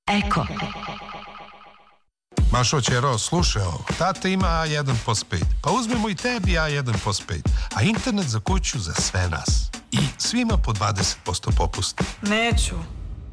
Eko. Mašo, ćero, slušaj ovo. Tata ima A1 postpaid. Pa uzmemo i tebi A1 postpaid. A internet za kuću za sve nas. I svima po 20% popusta. Neću.